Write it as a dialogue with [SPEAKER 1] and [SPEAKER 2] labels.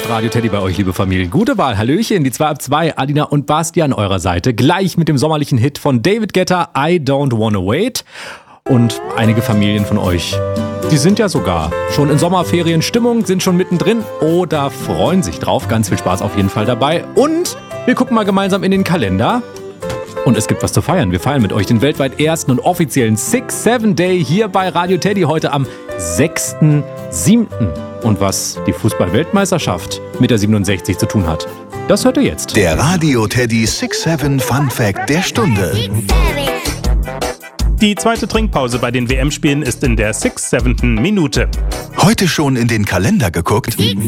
[SPEAKER 1] läuft Radio Teddy bei euch, liebe Familie. Gute Wahl, Hallöchen, die 2 ab 2, Alina und Basti an eurer Seite. Gleich mit dem sommerlichen Hit von David Guetta, I Don't Wanna Wait. Und einige Familien von euch, die sind ja sogar schon in Sommerferienstimmung, sind schon mittendrin oder freuen sich drauf. Ganz viel Spaß auf jeden Fall dabei. Und wir gucken mal gemeinsam in den Kalender. Und es gibt was zu feiern. Wir feiern mit euch den weltweit ersten und offiziellen 6-7 Day hier bei Radio Teddy heute am 6.7. Und was die Fußball-Weltmeisterschaft mit der 67 zu tun hat, das hört ihr jetzt.
[SPEAKER 2] Der Radio Teddy 6-7 Fun Fact der Stunde.
[SPEAKER 3] Die zweite Trinkpause bei den WM-Spielen ist in der 6-7. Minute.
[SPEAKER 2] Heute schon in den Kalender geguckt?